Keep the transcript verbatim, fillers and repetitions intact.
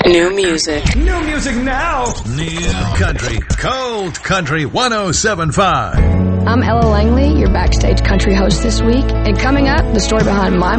New music. New music now. New country. Cold Country one oh seven point five. I'm Ella Langley, your backstage country host this week. And coming up, the story behind my